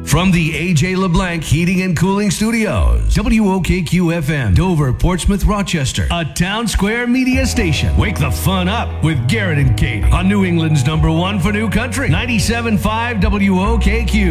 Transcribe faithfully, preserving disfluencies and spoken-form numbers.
From the A J LeBlanc Heating and Cooling Studios, W O K Q F M, Dover, Portsmouth, Rochester, a Town Square media station. Wake the fun up with Garrett and Kate on New England's number one for new country, ninety-seven point five W O K Q.